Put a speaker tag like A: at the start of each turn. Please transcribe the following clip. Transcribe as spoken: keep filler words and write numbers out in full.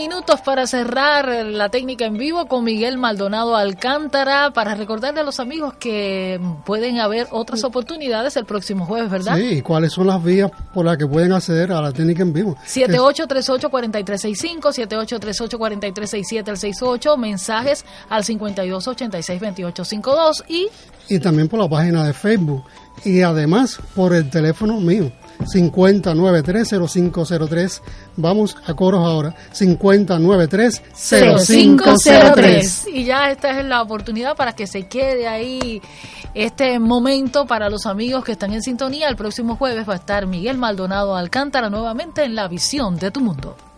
A: minutos para cerrar la técnica en vivo con Miguel Maldonado Alcántara, para recordarle a los amigos que pueden haber otras oportunidades el próximo jueves, ¿verdad?
B: Sí, ¿cuáles son las vías por las que pueden acceder a la técnica en vivo?
A: siete ocho tres ocho, cuatro tres seis cinco, siete ocho tres ocho, cuatro tres seis siete, el seis ocho, mensajes al cincuenta y dos ochenta y seis veintiocho cincuenta y dos y...
B: Y también por la página de Facebook y además por el teléfono mío. cincuenta noventa y tres cero cinco cero tres. Vamos a coros ahora. cincuenta noventa y tres cero cinco cero tres.
A: Y ya esta es la oportunidad para que se quede ahí este momento para los amigos que están en sintonía. El próximo jueves va a estar Miguel Maldonado Alcántara nuevamente en La Visión de tu Mundo.